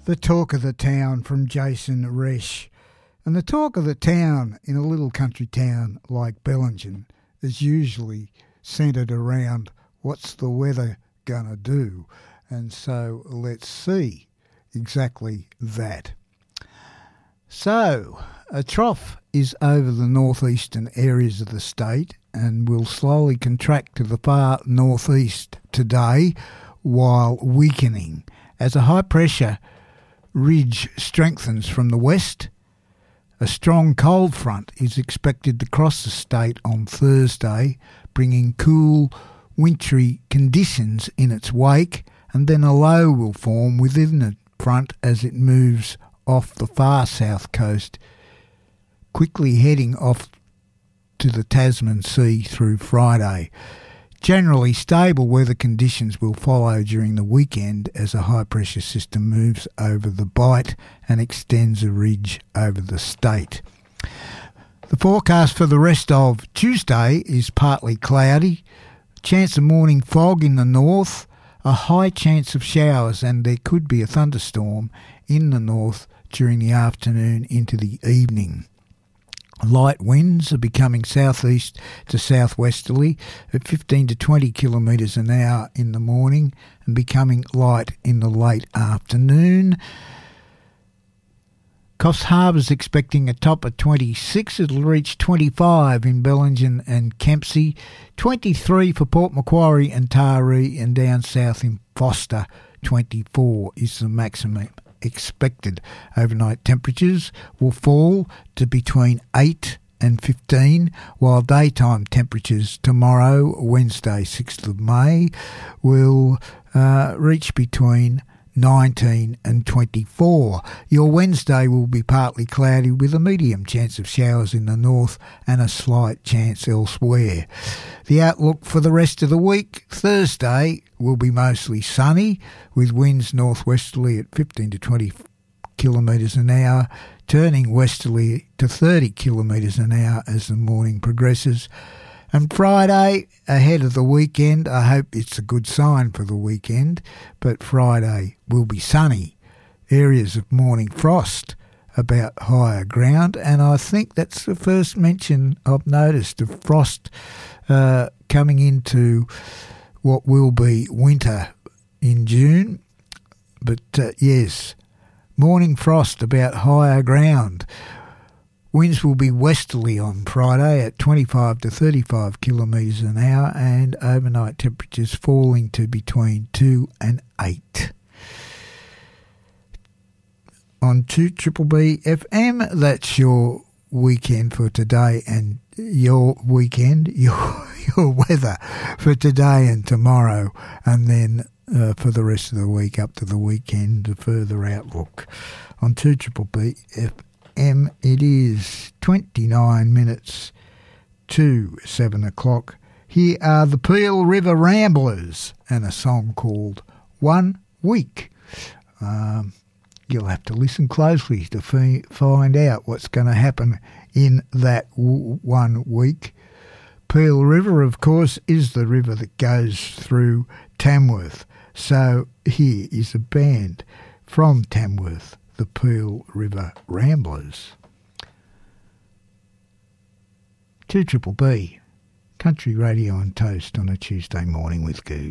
The Talk of the Town from Jason Resch. And the talk of the town in a little country town like Bellingen is usually centred around what's the weather going to do. And so let's see exactly that. So, a trough is over the northeastern areas of the state and will slowly contract to the far northeast today while weakening as a high pressure ridge strengthens from the west. A strong cold front is expected to cross the state on Thursday, bringing cool, wintry conditions in its wake, and then a low will form within the front as it moves off the far south coast, quickly heading off to the Tasman Sea through Friday. Generally stable weather conditions will follow during the weekend as a high-pressure system moves over the Bight and extends a ridge over the state. The forecast for the rest of Tuesday is partly cloudy, chance of morning fog in the north, a high chance of showers, and there could be a thunderstorm in the north during the afternoon into the evening. Light winds are becoming southeast to southwesterly at 15 to 20 kilometres an hour in the morning and becoming light in the late afternoon. Coffs Harbour is expecting a top of 26. It'll reach 25 in Bellingen and Kempsey, 23 for Port Macquarie and Taree, and down south in Foster, 24 is the maximum expected. Overnight temperatures will fall to between 8 and 15, while daytime temperatures tomorrow, Wednesday 6th of May, will reach between 19 and 24. Your Wednesday will be partly cloudy with a medium chance of showers in the north and a slight chance elsewhere. The outlook for the rest of the week: Thursday will be mostly sunny with winds northwesterly at 15 to 20 kilometres an hour, turning westerly to 30 kilometres an hour as the morning progresses. And Friday, ahead of the weekend, I hope it's a good sign for the weekend, but Friday will be sunny. Areas of morning frost about higher ground, and I think that's the first mention I've noticed of frost coming into what will be winter in June. But yes, morning frost about higher ground. Winds will be westerly on Friday at 25 to 35 kilometres an hour, and overnight temperatures falling to between 2 and 8. On 2BBB FM, that's your weekend for today, and your weekend, your weather for today and tomorrow, and then for the rest of the week up to the weekend, the further outlook. On 2BBB FM, it is 29 minutes to 7 o'clock. Here are the Peel River Ramblers and a song called 1 Week. You'll have to listen closely to find out what's going to happen in that 1 week. Peel River, of course, is the river that goes through Tamworth. So here is a band from Tamworth, the Peel River Ramblers. 2BBB, Country Radio on Toast on a Tuesday morning with Goo.